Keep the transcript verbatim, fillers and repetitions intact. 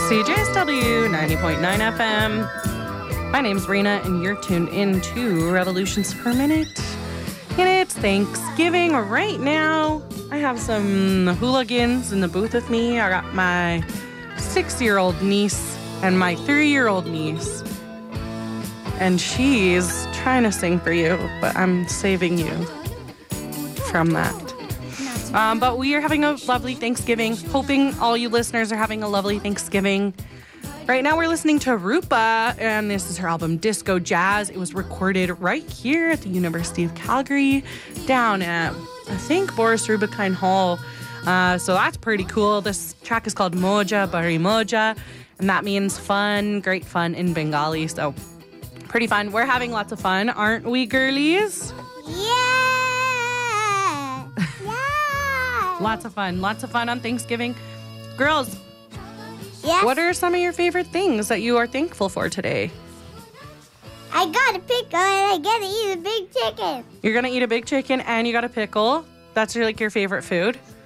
C J S W ninety point nine F M. My name's Rena, and you're tuned in to Revolutions Per Minute. And it's Thanksgiving right now. I have some hooligans in the booth with me. I got my six-year-old niece and my three-year-old niece. And she's trying to sing for you, but I'm saving you from that. Um, but we are having a lovely Thanksgiving. Hoping all you listeners are having a lovely Thanksgiving. Right now we're listening to Rupa, and this is her album Disco Jazz. It was recorded right here at the University of Calgary, down at, I think, Boris Rubikine Hall. Uh, so that's pretty cool. This track is called Moja Bari Moja, and that means fun, great fun in Bengali. So pretty fun. We're having lots of fun, aren't we, girlies? Yeah! Yeah! Lots of fun. Lots of fun on Thanksgiving. Girls, Yes? what are some of your favorite things that you are thankful for today? I got a pickle and I get to eat a big chicken. You're going to eat a big chicken and you got a pickle. That's your, like your favorite food.